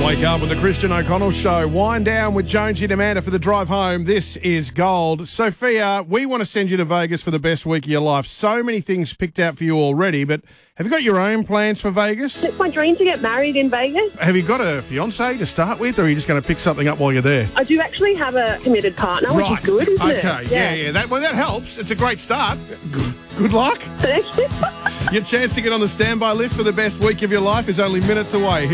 Wake up with the Christian O'Connell Show. Wind down with Jonesy and Amanda for the drive home. This is gold. Sophia, we want to send you to Vegas for the best week of your life. So many things picked out for you already, but have you got your own plans for Vegas? It's my dream to get married in Vegas. Have you got a fiancé to start with, or are you just going to pick something up while you're there? I do actually have a committed partner, which is good, isn't it? Okay, yeah. That helps. It's a great start. Good luck. Thank you. Your chance to get on the standby list for the best week of your life is only minutes away.